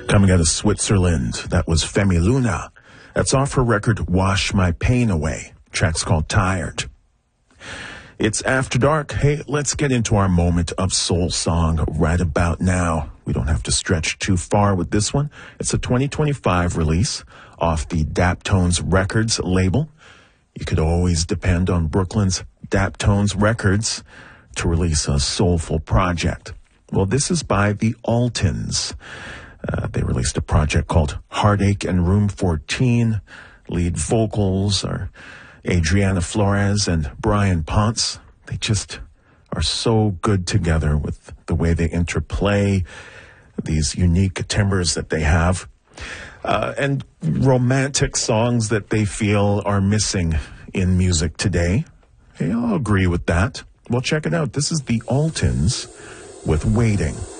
Coming out of Switzerland, that was Femi Luna. That's off her record, Wash My Pain Away. Track's called Tired. It's after dark. Hey, let's get into our moment of soul song right about now. We don't have to stretch too far with this one. It's a 2025 release off the Daptones Records label. You could always depend on Brooklyn's Daptones Records to release a soulful project. Well, this is by the Altons. They released a project called Heartache and Room 14. Lead vocals are Adriana Flores and Brian Ponce. They just are so good together with the way they interplay, these unique timbres that they have, and romantic songs that they feel are missing in music today. Hey, I'll agree with that. Well, check it out. This is the Altons with Waiting.